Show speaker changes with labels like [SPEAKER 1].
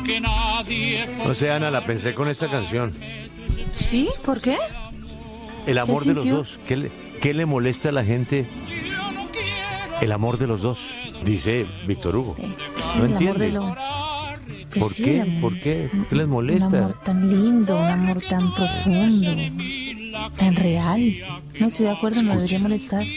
[SPEAKER 1] No sé, Ana, la pensé con esta canción.
[SPEAKER 2] ¿Sí? ¿Por qué?
[SPEAKER 1] El amor
[SPEAKER 2] ¿Qué
[SPEAKER 1] de los
[SPEAKER 2] sintió?
[SPEAKER 1] dos. ¿Qué le molesta a la gente? El amor de los dos, dice Víctor Hugo.
[SPEAKER 2] Sí,
[SPEAKER 1] No
[SPEAKER 2] el amor de
[SPEAKER 1] entiende.
[SPEAKER 2] lo...
[SPEAKER 1] ¿Por
[SPEAKER 2] sí,
[SPEAKER 1] qué? ¿Por qué? ¿Por qué les
[SPEAKER 2] Un
[SPEAKER 1] molesta?
[SPEAKER 2] amor tan lindo, un amor tan profundo, tan real. No estoy de acuerdo, no debería
[SPEAKER 1] Escuche.
[SPEAKER 2] molestar.